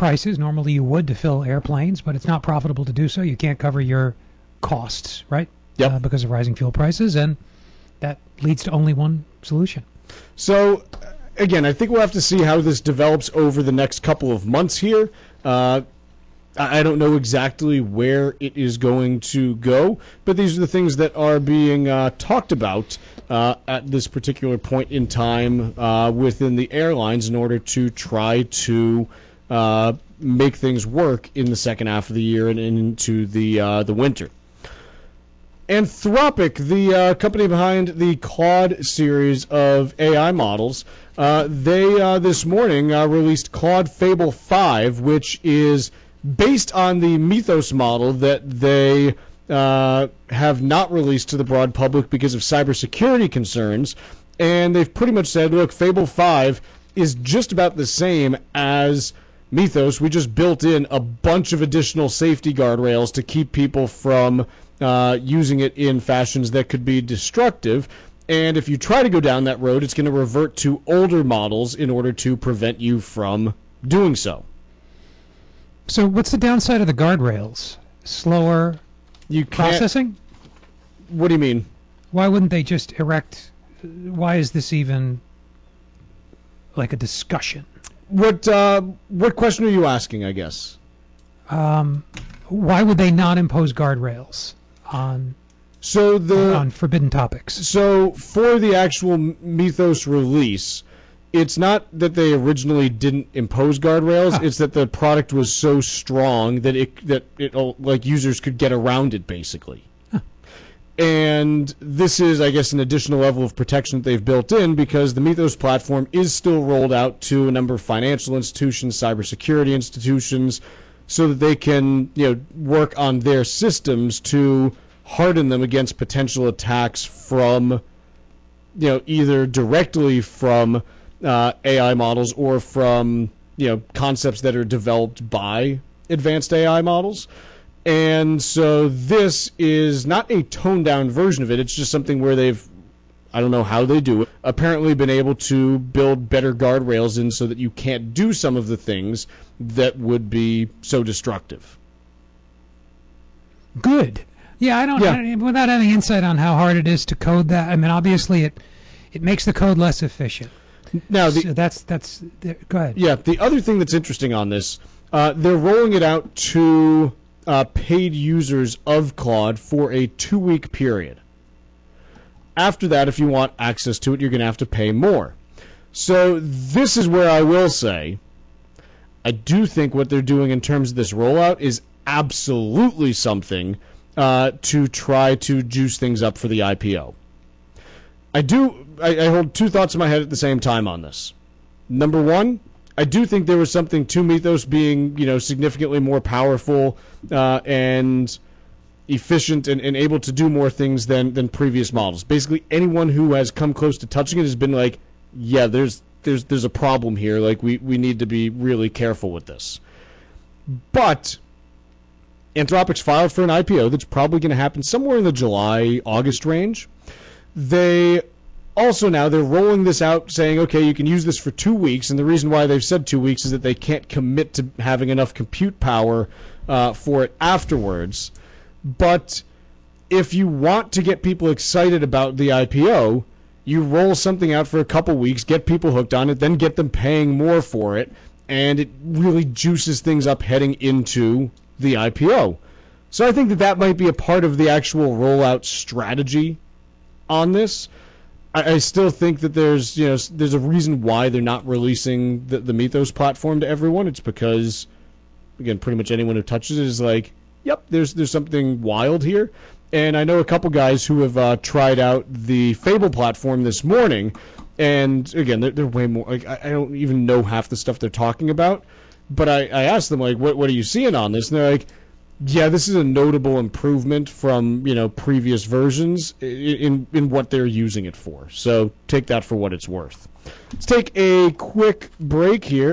prices. Normally you would to fill airplanes, but it's not profitable to do so. You can't cover your costs, right? Yep. Because of rising fuel prices, and that leads to only one solution. So, again, I think we'll have to see how this develops over the next couple of months here. I don't know exactly where it is going to go, but these are the things that are being talked about at this particular point in time within the airlines in order to try to make things work in the second half of the year and into the winter. Anthropic, the company behind the Claude series of AI models, they this morning released Claude Fable 5, which is based on the Mythos model that they have not released to the broad public because of cybersecurity concerns. And they've pretty much said, look, Fable 5 is just about the same as Mythos. We just built in a bunch of additional safety guardrails to keep people from using it in fashions that could be destructive. And if you try to go down that road, it's going to revert to older models in order to prevent you from doing so. So what's the downside of the guardrails? Slower processing? What do you mean? Why wouldn't they just erect? Why is this even like a discussion? What question are you asking, I guess? Why would they not impose guardrails on forbidden topics? So for the actual Mythos release, it's not that they originally didn't impose guardrails. It's that the product was so strong that it like users could get around it basically. And this is, I guess, an additional level of protection that they've built in because the Mythos platform is still rolled out to a number of financial institutions, cybersecurity institutions, so that they can, work on their systems to harden them against potential attacks from, either directly from AI models or from, concepts that are developed by advanced AI models. And so this is not a toned-down version of it. It's just something where they've, I don't know how they do it, apparently been able to build better guardrails in so that you can't do some of the things that would be so destructive. Good. Yeah, I don't without having insight on how hard it is to code that. I mean, obviously it makes the code less efficient. Now, so that's go ahead. Yeah, the other thing that's interesting on this, they're rolling it out to paid users of Claude for a 2-week period. After that, if you want access to it, you're going to have to pay more. So this is where I will say, I do think what they're doing in terms of this rollout is absolutely something to try to juice things up for the IPO. I hold two thoughts in my head at the same time on this. Number one, I do think there was something to Mythos being, significantly more powerful and efficient and able to do more things than previous models. Basically, anyone who has come close to touching it has been like, yeah, there's a problem here. Like, we need to be really careful with this. But Anthropic's filed for an IPO that's probably going to happen somewhere in the July-August range. They also now they're rolling this out saying, okay, you can use this for 2 weeks, and the reason why they've said 2 weeks is that they can't commit to having enough compute power for it afterwards. But if you want to get people excited about the IPO, you roll something out for a couple weeks, get people hooked on it, then get them paying more for it, and it really juices things up heading into the IPO. So I think that might be a part of the actual rollout strategy on this. I still think that there's a reason why they're not releasing the Mythos platform to everyone. It's because, again, pretty much anyone who touches it is like, yep, there's something wild here. And I know a couple guys who have tried out the Fable platform this morning, and again, they're way more like I don't even know half the stuff they're talking about. But I asked them, like, what are you seeing on this? And they're like, yeah, this is a notable improvement from, previous versions in what they're using it for. So take that for what it's worth. Let's take a quick break here.